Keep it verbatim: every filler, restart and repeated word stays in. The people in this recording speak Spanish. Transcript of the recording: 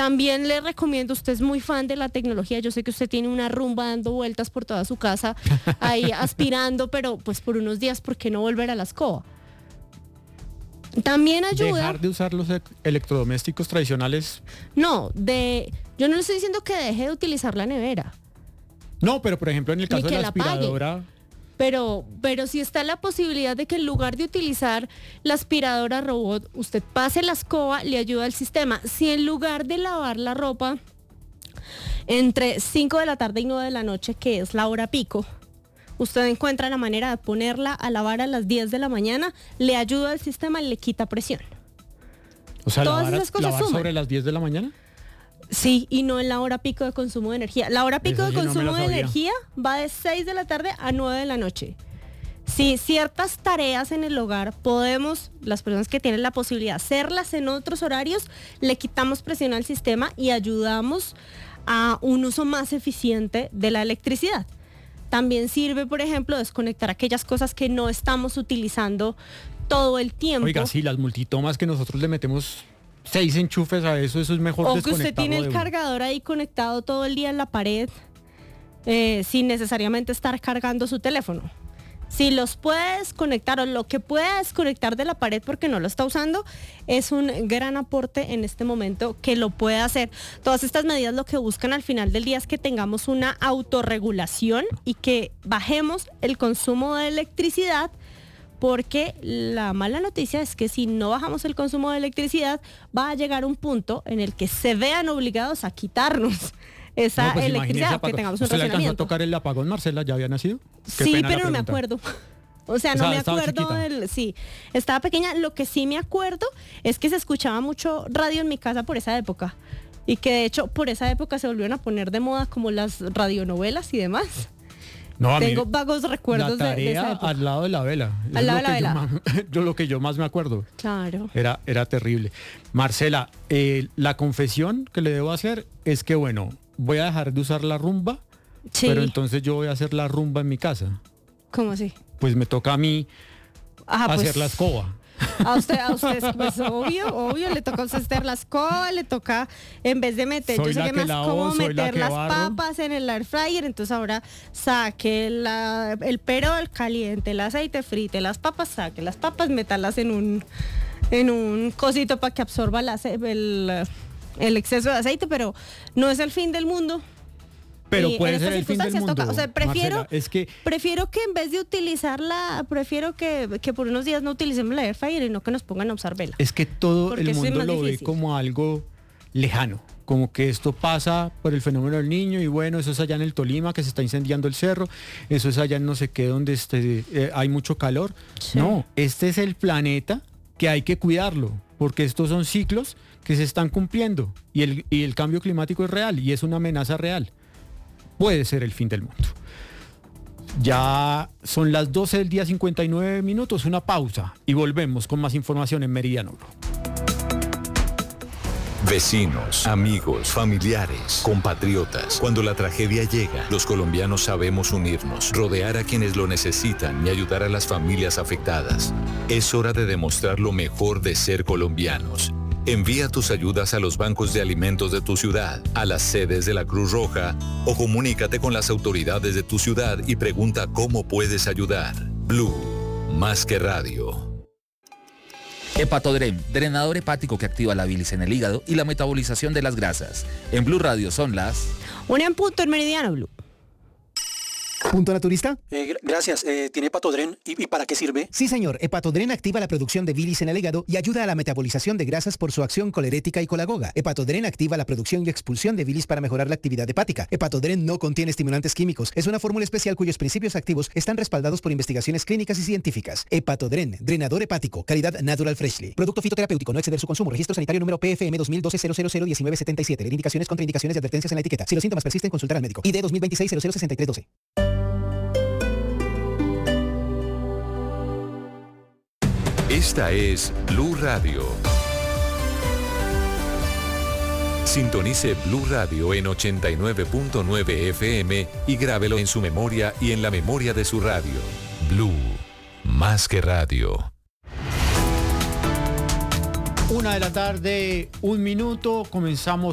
también le recomiendo, usted es muy fan de la tecnología, yo sé que usted tiene una rumba dando vueltas por toda su casa, ahí aspirando, pero pues por unos días, ¿por qué no volver a la escoba? También ayuda... Dejar de usar los electrodomésticos tradicionales. No, de yo no le estoy diciendo que deje de utilizar la nevera. No, pero por ejemplo en el caso de la, la aspiradora... Pague. Pero, pero si está la posibilidad de que en lugar de utilizar la aspiradora robot, usted pase la escoba, le ayuda al sistema. Si en lugar de lavar la ropa entre cinco de la tarde y nueve de la noche, que es la hora pico, usted encuentra la manera de ponerla a lavar a las diez de la mañana, le ayuda al sistema y le quita presión. O sea, Todas lavar, esas cosas lavar sobre las diez de la mañana. Sí, y no en la hora pico de consumo de energía. La hora pico Eso de sí consumo no de energía va de seis de la tarde a nueve de la noche. Si ciertas tareas en el hogar podemos, las personas que tienen la posibilidad, hacerlas en otros horarios, le quitamos presión al sistema y ayudamos a un uso más eficiente de la electricidad. También sirve, por ejemplo, desconectar aquellas cosas que no estamos utilizando todo el tiempo. Oiga, sí, las multitomas que nosotros le metemos seis enchufes a eso, eso es mejor o desconectarlo. O que usted tiene el cargador ahí conectado todo el día en la pared, eh, sin necesariamente estar cargando su teléfono. Si los puede desconectar o lo que pueda desconectar de la pared porque no lo está usando, es un gran aporte en este momento que lo puede hacer. Todas estas medidas lo que buscan al final del día es que tengamos una autorregulación y que bajemos el consumo de electricidad, porque la mala noticia es que si no bajamos el consumo de electricidad, va a llegar un punto en el que se vean obligados a quitarnos esa no, pues electricidad, que tengamos un ¿Usted le alcanzó a racionamiento. tocar el apagón, Marcela? ¿Ya había nacido? Qué Sí, pero no me acuerdo. O sea, no o sea, me acuerdo del... Sí, estaba pequeña. Lo que sí me acuerdo es que se escuchaba mucho radio en mi casa por esa época. Y que de hecho por esa época se volvieron a poner de moda como las radionovelas y demás. No, Tengo vagos recuerdos la tarea de, de esa época. Al lado de la vela. Al lado de la vela. Yo más, yo lo que yo más me acuerdo. Claro. Era, era terrible. Marcela, eh, la confesión que le debo hacer es que, bueno, voy a dejar de usar la rumba, sí. Pero entonces yo voy a hacer la rumba en mi casa. ¿Cómo así? Pues me toca a mí Ajá, hacer pues, la escoba. A usted, a usted, pues obvio, obvio, le toca a usted hacer la escoba, le toca, en vez de meter, soy yo sé que, que más como meter las barro. papas en el air fryer, entonces ahora saque la, el perol, caliente el aceite, frite las papas, saque las papas, métalas en un, en un cosito para que absorba la, el, el exceso de aceite, pero no es el fin del mundo. Pero y puede ser el fin del mundo. Toca. O sea, prefiero, Marcela, es que prefiero que en vez de utilizarla, prefiero que, que por unos días no utilicemos la air fryer y no que nos pongan a usar vela. Es que todo el mundo lo difícil. ve como algo lejano, como que esto pasa por el fenómeno del Niño y bueno, eso es allá en el Tolima que se está incendiando el cerro, eso es allá en no sé qué donde este, eh, hay mucho calor. Sí. No, este es el planeta que hay que cuidarlo, porque estos son ciclos que se están cumpliendo y el, y el cambio climático es real y es una amenaza real. Puede ser el fin del mundo. Ya son las doce del día, cincuenta y nueve minutos, una pausa y volvemos con más información en Meridiano Blue. Vecinos, amigos, familiares, compatriotas. Cuando la tragedia llega, los colombianos sabemos unirnos, rodear a quienes lo necesitan y ayudar a las familias afectadas. Es hora de demostrar lo mejor de ser colombianos. Envía tus ayudas a los bancos de alimentos de tu ciudad, a las sedes de la Cruz Roja o comunícate con las autoridades de tu ciudad y pregunta cómo puedes ayudar. Blue, más que radio. Hepatodrem, drenador hepático que activa la bilis en el hígado y la metabolización de las grasas. En Blue Radio son las... Una en punto en Meridiano Blue. ¿Punto naturista? Eh, gracias. Eh, ¿Tiene Hepatodren? ¿Y, ¿Y para qué sirve? Sí, señor. Hepatodren activa la producción de bilis en el hígado y ayuda a la metabolización de grasas por su acción colerética y colagoga. Hepatodren activa la producción y expulsión de bilis para mejorar la actividad hepática. Hepatodren no contiene estimulantes químicos. Es una fórmula especial cuyos principios activos están respaldados por investigaciones clínicas y científicas. Hepatodren, drenador hepático, calidad Natural Freshly. Producto fitoterapéutico, no exceder su consumo. Registro sanitario número P F M dos mil doce cero cero cero diecinueve setenta y siete. Indicaciones, contraindicaciones y advertencias en la etiqueta. Si los síntomas persisten, consultar al médico. I D dos mil veintiséis cero cero sesenta y tres doce. Esta es Blue Radio. Sintonice Blue Radio en ochenta y nueve punto nueve F M y grábelo en su memoria y en la memoria de su radio. Blue, más que radio. Una de la tarde, un minuto, comenzamos